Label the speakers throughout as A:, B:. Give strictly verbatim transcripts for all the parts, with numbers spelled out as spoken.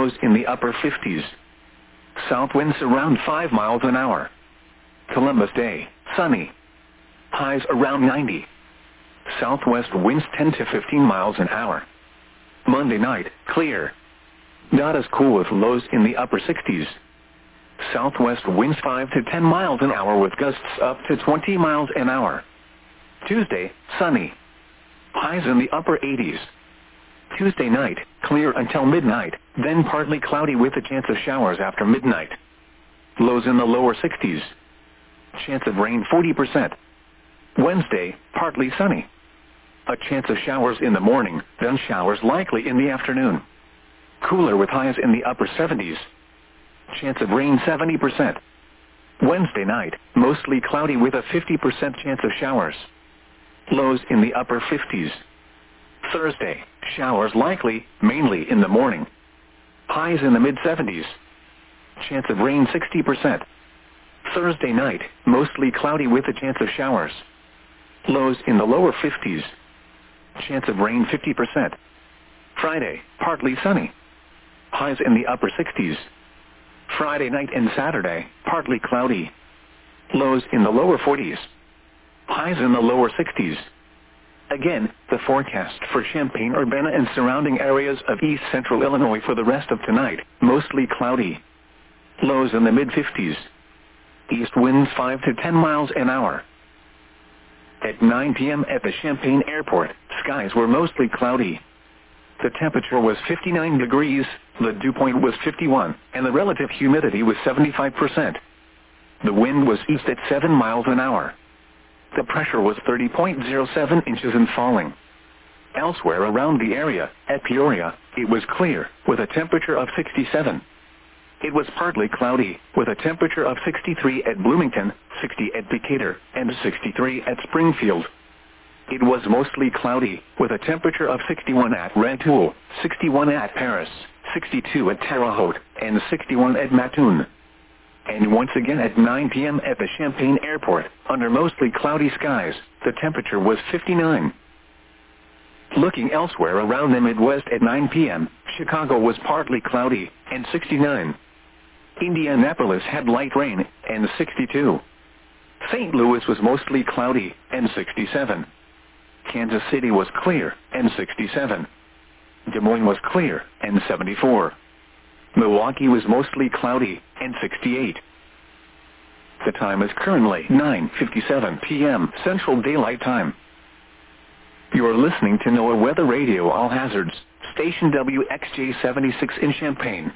A: lows in the upper fifties. South winds around five miles an hour. Columbus Day, sunny. Highs around ninety. Southwest winds ten to fifteen miles an hour. Monday night, clear. Not as cool with lows in the upper sixties. Southwest winds five to ten miles an hour with gusts up to twenty miles an hour. Tuesday, sunny. Highs in the upper eighties. Tuesday night, clear until midnight, then partly cloudy with a chance of showers after midnight. Lows in the lower sixties. Chance of rain forty percent. Wednesday, partly sunny. A chance of showers in the morning, then showers likely in the afternoon. Cooler with highs in the upper seventies. Chance of rain seventy percent. Wednesday night, mostly cloudy with a fifty percent chance of showers. Lows in the upper fifties. Thursday, showers likely, mainly in the morning. Highs in the mid seventies. Chance of rain sixty percent. Thursday night, mostly cloudy with a chance of showers. Lows in the lower fifties. Chance of rain fifty percent. Friday, partly sunny. Highs in the upper sixties. Friday night and Saturday, partly cloudy. Lows in the lower forties. Highs in the lower sixties. Again, the forecast for Champaign-Urbana and surrounding areas of east central Illinois for the rest of tonight, mostly cloudy. Lows in the mid fifties. East winds five to ten miles an hour. At nine p.m. at the Champaign Airport, skies were mostly cloudy. The temperature was fifty-nine degrees, the dew point was fifty-one, and the relative humidity was seventy-five percent. The wind was east at seven miles an hour. The pressure was thirty point zero seven inches and falling. Elsewhere around the area, at Peoria, it was clear, with a temperature of sixty-seven. It was partly cloudy, with a temperature of sixty-three at Bloomington, sixty at Decatur, and sixty-three at Springfield. It was mostly cloudy, with a temperature of sixty-one at Rantoul, sixty-one at Paris, sixty-two at Terre Haute, and sixty-one at Mattoon. And once again at nine p.m. at the Champaign Airport, under mostly cloudy skies, the temperature was fifty-nine. Looking elsewhere around the Midwest at nine p.m., Chicago was partly cloudy, and sixty-nine. Indianapolis had light rain, and sixty-two. Saint Louis was mostly cloudy, and sixty-seven. Kansas City was clear, and sixty-seven. Des Moines was clear, and seventy-four. Milwaukee was mostly cloudy, and sixty-eight. The time is currently nine fifty-seven p.m. Central Daylight Time. You are listening to NOAA Weather Radio All Hazards, station W X J seventy-six in Champaign.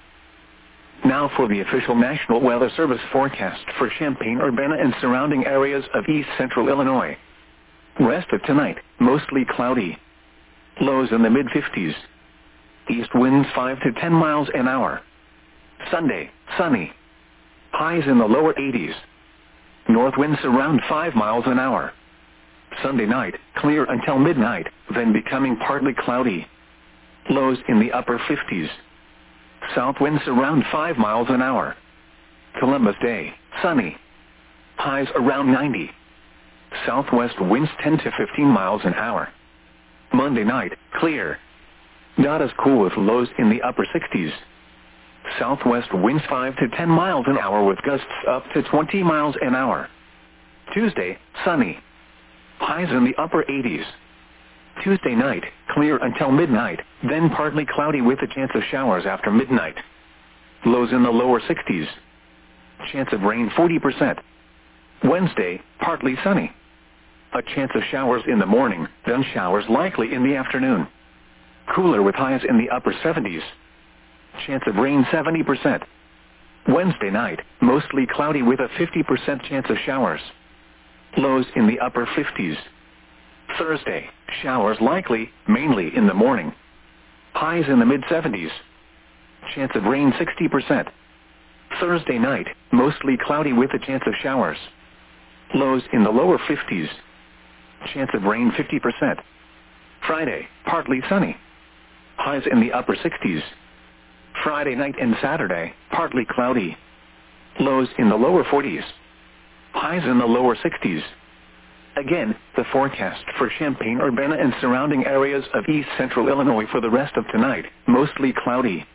A: Now for the official National Weather Service forecast for Champaign-Urbana and surrounding areas of east central Illinois. Rest of tonight, mostly cloudy. Lows in the mid fifties. East winds five to ten miles an hour. Sunday, sunny. Highs in the lower eighties. North winds around five miles an hour. Sunday night, clear until midnight, then becoming partly cloudy. Lows in the upper fifties. South winds around five miles an hour. Columbus Day, sunny. Highs around ninety. Southwest winds ten to fifteen miles an hour. Monday night, clear. Not as cool with lows in the upper sixties. Southwest winds five to ten miles an hour with gusts up to twenty miles an hour. Tuesday, sunny. Highs in the upper eighties. Tuesday night, clear until midnight, then partly cloudy with a chance of showers after midnight. Lows in the lower sixties. Chance of rain forty percent. Wednesday, partly sunny. A chance of showers in the morning, then showers likely in the afternoon. Cooler with highs in the upper seventies. Chance of rain seventy percent. Wednesday night, mostly cloudy with a fifty percent chance of showers. Lows in the upper fifties. Thursday, showers likely, mainly in the morning. Highs in the mid seventies. Chance of rain sixty percent. Thursday night, mostly cloudy with a chance of showers. Lows in the lower fifties. Chance of rain fifty percent. Friday, partly sunny. Highs in the upper sixties. Friday night and Saturday, partly cloudy. Lows in the lower forties. Highs in the lower sixties. Again, the forecast for Champaign-Urbana and surrounding areas of east central Illinois for the rest of tonight, mostly cloudy.